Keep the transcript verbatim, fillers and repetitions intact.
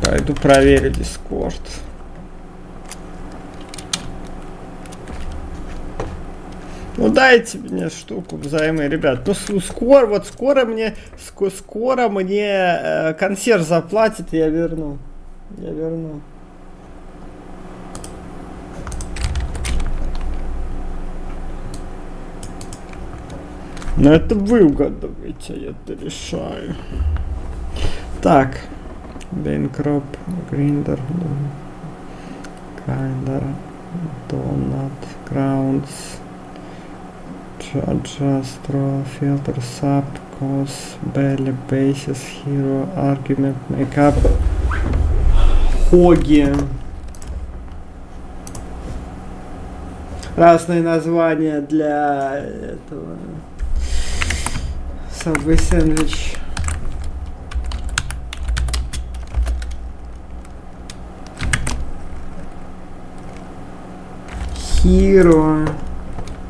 Пойду проверю Discord. Ну дайте мне штуку взаймы, ребят. Ну скоро, вот скоро мне, ск скоро мне э, консьерж заплатит, я верну. Я верну. Но это вы угадываете, я это решаю. Так. Бейнкроп, Гриндер, Кайдер, Донат, Краунс, Джаджа, Стро, Фильтр, Саб, Кос, Белли, Бейсис, Хиро, Аргумент, Мейкап, Хоги. Разные названия для этого. Subway Sandwich. Hero.